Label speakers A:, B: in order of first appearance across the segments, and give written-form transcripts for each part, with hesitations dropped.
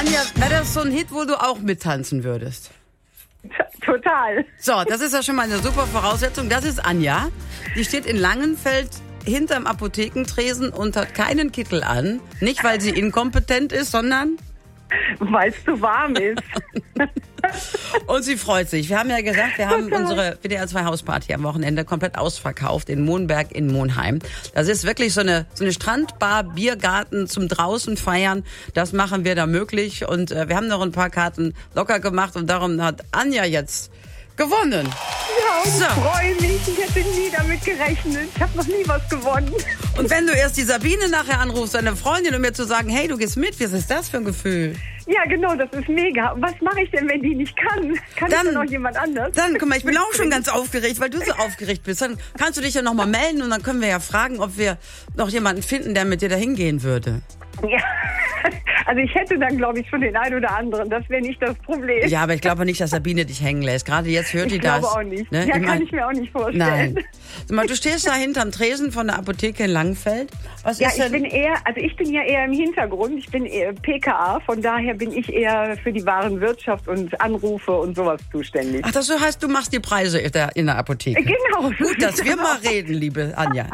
A: Anja, wäre das so ein Hit, wo du auch mittanzen würdest?
B: Total.
A: So, das ist ja schon mal eine super Voraussetzung. Das ist Anja. Die steht in Langenfeld hinterm Apothekentresen und hat keinen Kittel an. Nicht, weil sie inkompetent ist, sondern...
B: Weil es zu warm ist.
A: Und sie freut sich. Wir haben ja gesagt, wir haben unsere WDR 2 Hausparty am Wochenende komplett ausverkauft in Monberg in Monheim. Das ist wirklich so eine Strandbar, Biergarten zum draußen feiern. Das machen wir da möglich. Und wir haben noch ein paar Karten locker gemacht und darum hat Anja jetzt gewonnen.
B: Ja, und ich freue mich. Ich hätte nie damit gerechnet. Ich habe noch nie was gewonnen.
A: Und wenn du erst die Sabine nachher anrufst, deine Freundin, um mir zu sagen, hey, du gehst mit, was ist das für ein Gefühl?
B: Ja, genau, das ist mega. Was mache ich denn, wenn die nicht kann? Kann dann noch jemand anders?
A: Dann, guck mal, ich bin auch schon ganz aufgeregt, weil du so aufgeregt bist. Dann kannst du dich ja nochmal melden und dann können wir ja fragen, ob wir noch jemanden finden, der mit dir da hingehen würde.
B: Ja, also ich hätte dann, glaube ich, schon den einen oder anderen. Das wäre nicht das Problem.
A: Ja, aber ich glaube nicht, dass Sabine dich hängen lässt. Gerade jetzt hört die das.
B: Ich glaube auch nicht.
A: Ne?
B: Ja, kann ich mir auch nicht vorstellen.
A: Nein. Sag mal, du stehst da hinterm Tresen von der Apotheke in Langenfeld. Was
B: ja,
A: ist denn?
B: ich bin ja eher im Hintergrund. Ich bin eher PKA, von daher bin ich eher für die Warenwirtschaft und Anrufe und sowas zuständig.
A: Ach, das heißt, du machst die Preise in der Apotheke.
B: Genau.
A: Gut, dass wir mal reden, liebe Anja.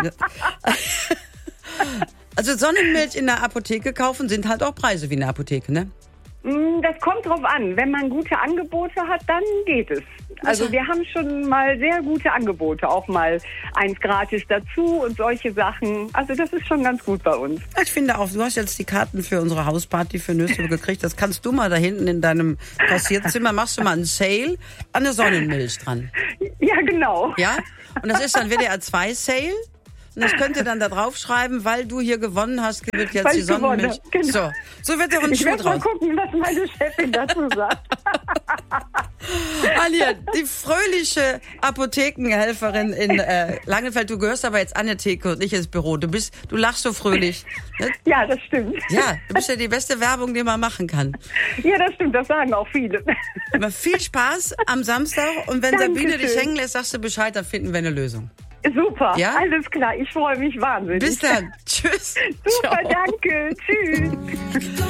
A: Also Sonnenmilch in der Apotheke kaufen sind halt auch Preise wie in der Apotheke, ne?
B: Das kommt drauf an. Wenn man gute Angebote hat, dann geht es. Also wir haben schon mal sehr gute Angebote, auch mal eins gratis dazu und solche Sachen. Also das ist schon ganz gut bei uns.
A: Ich finde auch, du hast jetzt die Karten für unsere Hausparty für Nösel gekriegt. Das kannst du mal da hinten in deinem Passierzimmer, machst du mal einen Sale an der Sonnenmilch dran.
B: Ja, genau.
A: Ja? Und das ist dann WDR 2 Sale. Und das könnt ihr dann da draufschreiben, weil du hier gewonnen hast, wird jetzt die Sonnenmilch.
B: Genau.
A: So wird doch ein Schuh draus.
B: Ich werde mal gucken, was meine Chefin dazu sagt.
A: Anja, die fröhliche Apothekenhelferin in Langenfeld. Du gehörst aber jetzt an der Theke und nicht ins Büro. Du lachst so fröhlich. Ne?
B: Ja, das stimmt.
A: Ja, du bist ja die beste Werbung, die man machen kann.
B: Ja, das stimmt. Das sagen auch viele.
A: Aber viel Spaß am Samstag. Und wenn Sabine dich hängen lässt, sagst du Bescheid, dann finden wir eine Lösung.
B: Super,
A: ja?
B: Alles klar. Ich freue mich wahnsinnig.
A: Bis dann. Tschüss.
B: Super,
A: Ciao.
B: danke. Tschüss.